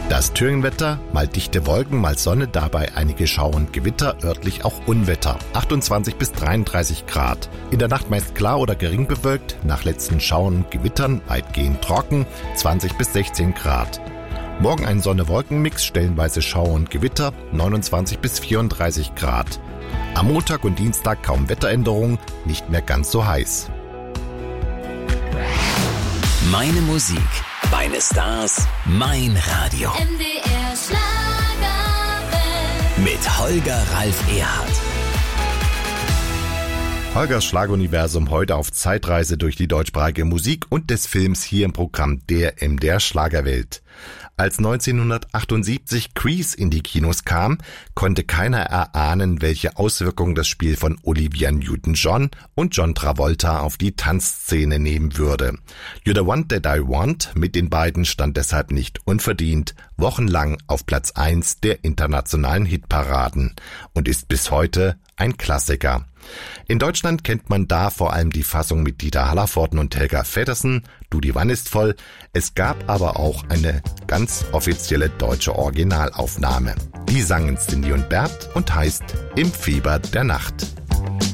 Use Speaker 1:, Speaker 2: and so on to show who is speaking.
Speaker 1: Das Thüringenwetter, mal dichte Wolken, mal Sonne, dabei einige Schauer und Gewitter, örtlich auch Unwetter. 28 bis 33 Grad. In der Nacht meist klar oder gering bewölkt, nach letzten Schauern und Gewittern weitgehend trocken, 20 bis 16 Grad. Morgen ein Sonne-Wolken-Mix, stellenweise Schauer und Gewitter, 29 bis 34 Grad. Am Montag und Dienstag kaum Wetteränderung, nicht mehr ganz so heiß.
Speaker 2: Meine Musik, meine Stars, mein Radio.
Speaker 3: MDR Schlagerwelt.
Speaker 2: Mit Holger Ralf Erhardt.
Speaker 1: Holgers Schlageruniversum heute auf Zeitreise durch die deutschsprachige Musik und des Films hier im Programm der MDR Schlagerwelt. Als 1978 Grease in die Kinos kam, konnte keiner erahnen, welche Auswirkungen das Spiel von Olivia Newton-John und John Travolta auf die Tanzszene nehmen würde. You're the One That I Want mit den beiden stand deshalb nicht unverdient wochenlang auf Platz 1 der internationalen Hitparaden und ist bis heute ein Klassiker. In Deutschland kennt man da vor allem die Fassung mit Dieter Hallervorden und Helga Feddersen, Du, die Wanne ist voll. Es gab aber auch eine ganz offizielle deutsche Originalaufnahme. Die sangen Cindy und Bert und heißt Im Fieber der Nacht.